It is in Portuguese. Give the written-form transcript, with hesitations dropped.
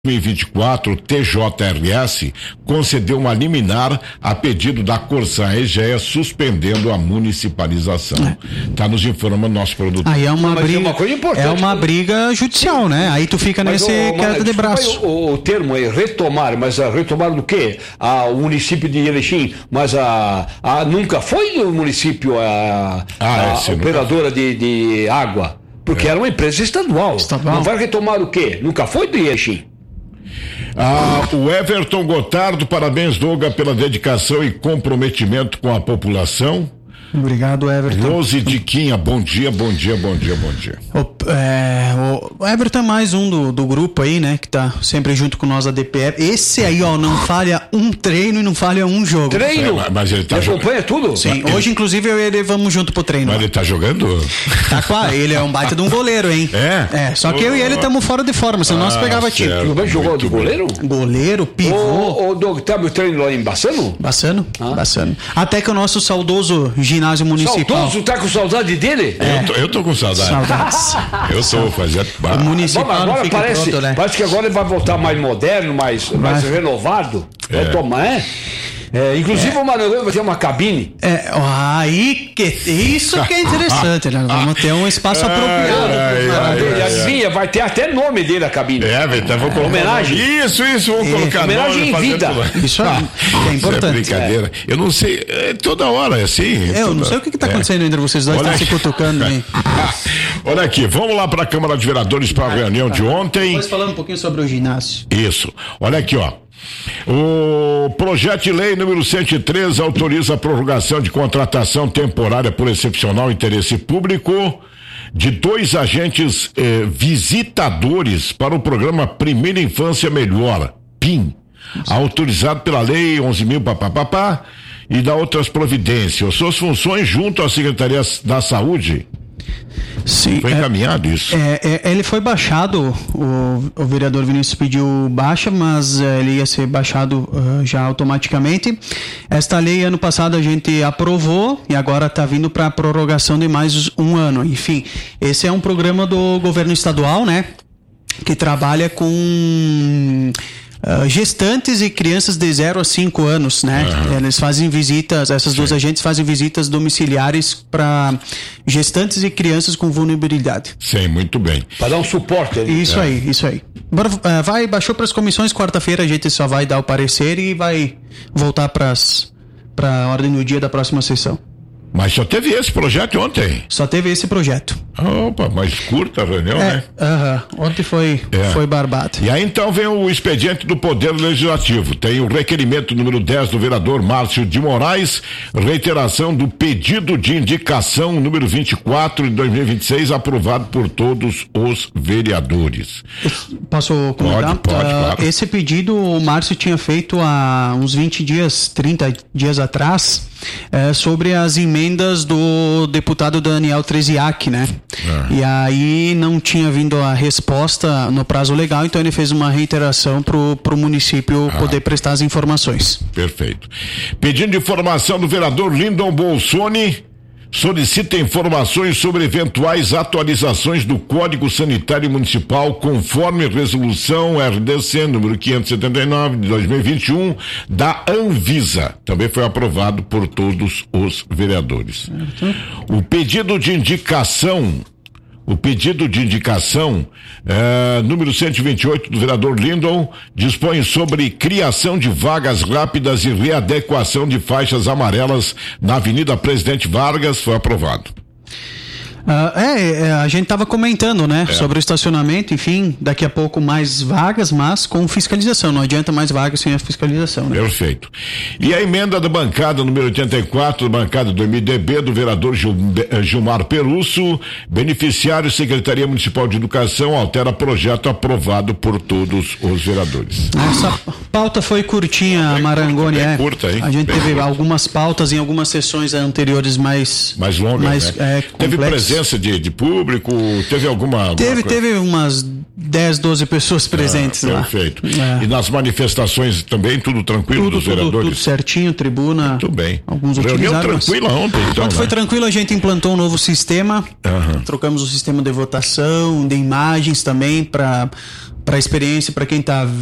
2024, o TJRS concedeu uma liminar a pedido da Corsan Egea, suspendendo a municipalização. Tá nos informando nosso produtor. Aí é uma briga, é uma coisa importante. É uma briga judicial, né? Aí tu fica nesse queda de braço. O termo é retomar, mas retomar do quê? O município de Erechim, mas nunca foi do município a operadora de água, porque era uma empresa estadual. Não vai retomar o quê? Nunca foi do Erechim. O Everton Gotardo, parabéns, Doga, pela dedicação e comprometimento com a população. Obrigado, Everton. Rose Diquinha, bom dia. O Everton é mais um do grupo aí, né, que tá sempre junto com nós a DPF. Esse aí, não falha um treino e não falha um jogo. Treino? Mas ele tá jogando. Acompanha tudo? Sim, hoje inclusive eu e ele vamos junto pro treino. Mas ele tá jogando? Tá claro, ele é um baita de um goleiro, hein? Só que eu e ele estamos fora de forma, senão nós pegava time. Tudo bem, jogou de goleiro? Goleiro, pivô. Tá o treino lá em Bassano? Bassano. Até que o nosso saudoso ginásio municipal. Saudoso, tá com saudade dele? Eu tô com saudade. Saudades. Eu tô fazendo. O municipal agora parece que agora ele vai voltar mais moderno, mais renovado. Inclusive o Maranhão vai ter uma cabine. Isso que é interessante, né? Vamos ter um espaço apropriado. Vai ter até nome dele a cabine. Vamos colocar homenagem. Isso, vamos colocar homenagem em vida. Isso é importante. É brincadeira. Eu não sei, toda hora é assim. Eu não sei o que tá acontecendo entre vocês dois, estão se cutucando aí. Olha aqui, vamos lá para a Câmara de Vereadores para a reunião de ontem. Depois falando um pouquinho sobre o ginásio. Isso. Olha aqui, o projeto de lei número 103 autoriza a prorrogação de contratação temporária por excepcional interesse público de 2 agentes visitadores para o programa Primeira Infância Melhor, PIM, autorizado pela lei 11.000 e dá outras providências. Suas funções junto à Secretaria da Saúde. Sim, foi encaminhado isso. Ele foi baixado, o vereador Vinícius pediu baixa, mas ele ia ser baixado já automaticamente. Esta lei, ano passado, a gente aprovou e agora está vindo para prorrogação de mais um ano. Enfim, esse é um programa do governo estadual, né? Que trabalha com gestantes e crianças de 0 a 5 anos, né? Eles fazem visitas, essas duas agentes fazem visitas domiciliares para gestantes e crianças com vulnerabilidade. Sim, muito bem. Para dar um suporte ali. Isso aí. Agora, baixou para as comissões, quarta-feira a gente só vai dar o parecer e vai voltar para a ordem do dia da próxima sessão. Mas só teve esse projeto ontem? Só teve esse projeto. Opa, mais curta a reunião, né? Ontem foi barbado. E aí então vem o expediente do Poder Legislativo. Tem o requerimento número 10 do vereador Márcio de Moraes, reiteração do pedido de indicação número 24 de 2026, aprovado por todos os vereadores. Posso comentar? Pode, claro. Esse pedido o Márcio tinha feito há uns 30 dias atrás, sobre as emendas do deputado Daniel Treziak, né? E aí não tinha vindo a resposta no prazo legal, então ele fez uma reiteração pro município poder prestar as informações. Perfeito. Pedindo informação do vereador Lindon Bolsoni, solicita informações sobre eventuais atualizações do Código Sanitário Municipal conforme resolução RDC número 579 de 2021 da Anvisa. Também foi aprovado por todos os vereadores. O pedido de indicação número 128 do vereador Lindon dispõe sobre criação de vagas rápidas e readequação de faixas amarelas na Avenida Presidente Vargas, foi aprovado. A gente estava comentando, né, sobre o estacionamento, enfim, daqui a pouco mais vagas, mas com fiscalização, não adianta mais vagas sem a fiscalização, né? Perfeito. E a emenda da bancada número 84, da bancada do MDB, do vereador Gilmar Perusso, beneficiário Secretaria Municipal de Educação, altera projeto aprovado por todos os vereadores. Essa pauta foi curtinha, Marangoni, curta, hein? A gente teve algumas pautas em algumas sessões anteriores mais longas, né? Teve presença de público, teve alguma teve umas 10, 12 pessoas presentes lá. Perfeito. E nas manifestações também, tudo tranquilo dos vereadores? Tudo certinho, tribuna. Muito bem. Alguns reunião tranquila ontem, então. Ontem foi tranquilo, a gente implantou um novo sistema. Trocamos o sistema de votação, de imagens também, para experiência, para quem está